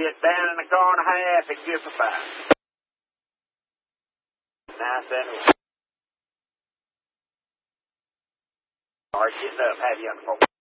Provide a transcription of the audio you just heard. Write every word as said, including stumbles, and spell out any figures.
get down in the car and a half and give a five. Nice and all right, getting up. Have you on the phone?